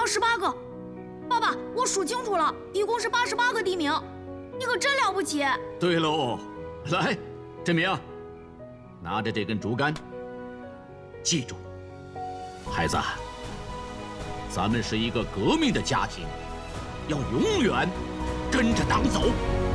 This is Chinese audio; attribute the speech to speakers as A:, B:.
A: 18个。爸爸，我数清楚了，一共是88个地名。你可真了不起！
B: 对喽，来，振明，拿着这根竹竿，记住，孩子，咱们是一个革命的家庭，要永远跟着党走。